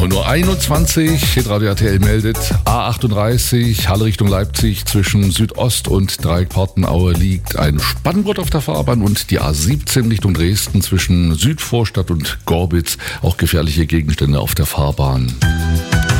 9:21 Uhr, Hitradio RTL meldet, A38, Halle Richtung Leipzig zwischen Südost und Dreieck-Partenaue liegt ein Spannbrett auf der Fahrbahn und die A17 Richtung Dresden zwischen Südvorstadt und Gorbitz, auch gefährliche Gegenstände auf der Fahrbahn.